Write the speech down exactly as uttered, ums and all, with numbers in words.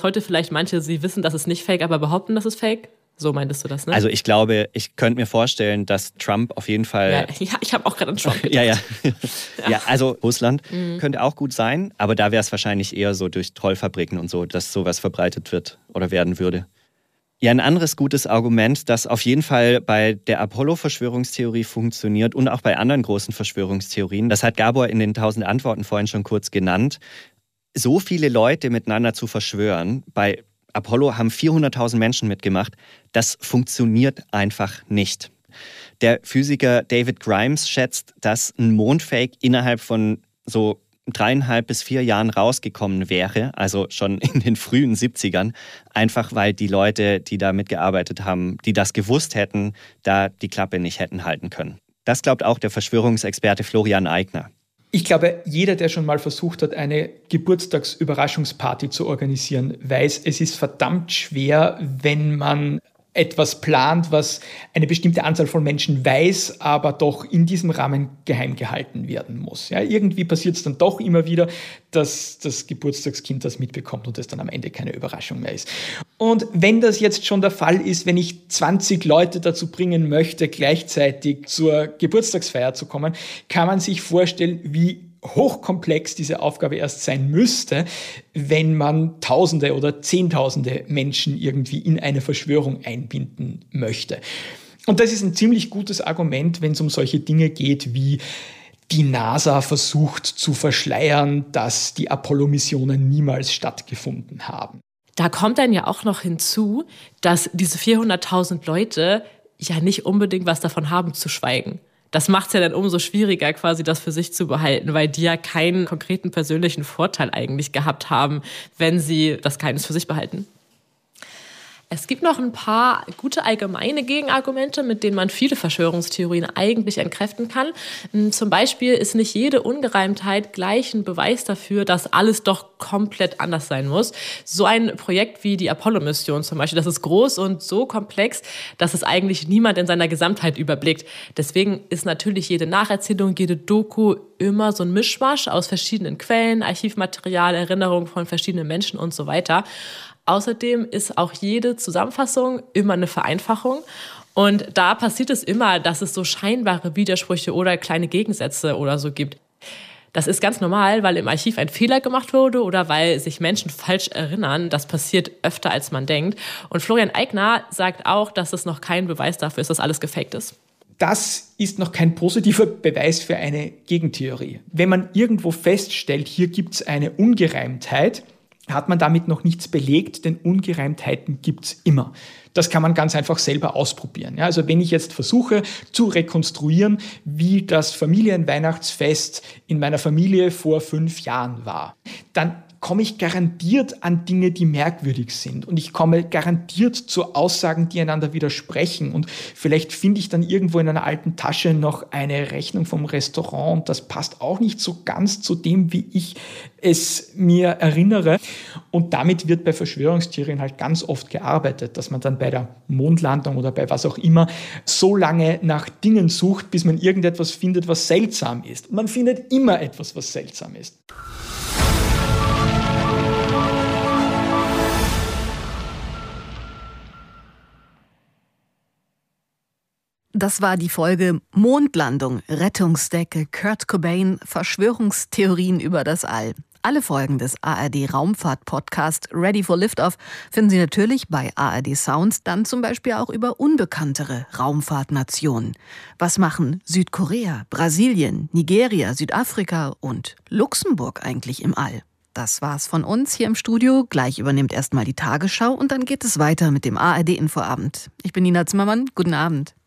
dass heute vielleicht manche, sie wissen, das ist nicht fake, aber behaupten, das ist fake? So meintest du das, ne? Also ich glaube, ich könnte mir vorstellen, dass Trump auf jeden Fall... Ja, ja ich habe auch gerade an Trump gedacht. ja, ja. ja, also Russland mhm. könnte auch gut sein, aber da wäre es wahrscheinlich eher so durch Trollfabriken und so, dass sowas verbreitet wird oder werden würde. Ja, ein anderes gutes Argument, das auf jeden Fall bei der Apollo-Verschwörungstheorie funktioniert und auch bei anderen großen Verschwörungstheorien, das hat Gabor in den tausend Antworten vorhin schon kurz genannt, so viele Leute miteinander zu verschwören, bei Apollo haben vierhunderttausend Menschen mitgemacht. Das funktioniert einfach nicht. Der Physiker David Grimes schätzt, dass ein Mondfake innerhalb von so dreieinhalb bis vier Jahren rausgekommen wäre, also schon in den frühen siebzigern, einfach weil die Leute, die da mitgearbeitet haben, die das gewusst hätten, da die Klappe nicht hätten halten können. Das glaubt auch der Verschwörungsexperte Florian Eigner. Ich glaube, jeder, der schon mal versucht hat, eine Geburtstagsüberraschungsparty zu organisieren, weiß, es ist verdammt schwer, wenn man etwas plant, was eine bestimmte Anzahl von Menschen weiß, aber doch in diesem Rahmen geheim gehalten werden muss. Ja, irgendwie passiert es dann doch immer wieder, dass das Geburtstagskind das mitbekommt und es dann am Ende keine Überraschung mehr ist. Und wenn das jetzt schon der Fall ist, wenn ich zwanzig Leute dazu bringen möchte, gleichzeitig zur Geburtstagsfeier zu kommen, kann man sich vorstellen, wie hochkomplex diese Aufgabe erst sein müsste, wenn man Tausende oder Zehntausende Menschen irgendwie in eine Verschwörung einbinden möchte. Und das ist ein ziemlich gutes Argument, wenn es um solche Dinge geht wie die NASA versucht zu verschleiern, dass die Apollo-Missionen niemals stattgefunden haben. Da kommt dann ja auch noch hinzu, dass diese vierhunderttausend Leute ja nicht unbedingt was davon haben zu schweigen. Das macht es ja dann umso schwieriger, quasi das für sich zu behalten, weil die ja keinen konkreten persönlichen Vorteil eigentlich gehabt haben, wenn sie das Geheimnis für sich behalten. Es gibt noch ein paar gute allgemeine Gegenargumente, mit denen man viele Verschwörungstheorien eigentlich entkräften kann. Zum Beispiel ist nicht jede Ungereimtheit gleich ein Beweis dafür, dass alles doch komplett anders sein muss. So ein Projekt wie die Apollo-Mission zum Beispiel, das ist groß und so komplex, dass es eigentlich niemand in seiner Gesamtheit überblickt. Deswegen ist natürlich jede Nacherzählung, jede Doku immer so ein Mischmasch aus verschiedenen Quellen, Archivmaterial, Erinnerungen von verschiedenen Menschen und so weiter. Außerdem ist auch jede Zusammenfassung immer eine Vereinfachung. Und da passiert es immer, dass es so scheinbare Widersprüche oder kleine Gegensätze oder so gibt. Das ist ganz normal, weil im Archiv ein Fehler gemacht wurde oder weil sich Menschen falsch erinnern. Das passiert öfter, als man denkt. Und Florian Eigner sagt auch, dass es noch kein Beweis dafür ist, dass alles gefaked ist. Das ist noch kein positiver Beweis für eine Gegentheorie. Wenn man irgendwo feststellt, hier gibt es eine Ungereimtheit, hat man damit noch nichts belegt, denn Ungereimtheiten gibt's immer. Das kann man ganz einfach selber ausprobieren. Ja, also wenn ich jetzt versuche zu rekonstruieren, wie das Familienweihnachtsfest in meiner Familie vor fünf Jahren war, dann komme ich garantiert an Dinge, die merkwürdig sind. Und ich komme garantiert zu Aussagen, die einander widersprechen. Und vielleicht finde ich dann irgendwo in einer alten Tasche noch eine Rechnung vom Restaurant. Und das passt auch nicht so ganz zu dem, wie ich es mir erinnere. Und damit wird bei Verschwörungstheorien halt ganz oft gearbeitet, dass man dann bei der Mondlandung oder bei was auch immer so lange nach Dingen sucht, bis man irgendetwas findet, was seltsam ist. Und man findet immer etwas, was seltsam ist. Das war die Folge Mondlandung, Rettungsdecke, Kurt Cobain, Verschwörungstheorien über das All. Alle Folgen des A R D-Raumfahrt-Podcasts Ready for Liftoff finden Sie natürlich bei A R D Sounds, dann zum Beispiel auch über unbekanntere Raumfahrtnationen. Was machen Südkorea, Brasilien, Nigeria, Südafrika und Luxemburg eigentlich im All? Das war's von uns hier im Studio. Gleich übernimmt erstmal die Tagesschau und dann geht es weiter mit dem A R D-Infoabend. Ich bin Nina Zimmermann. Guten Abend.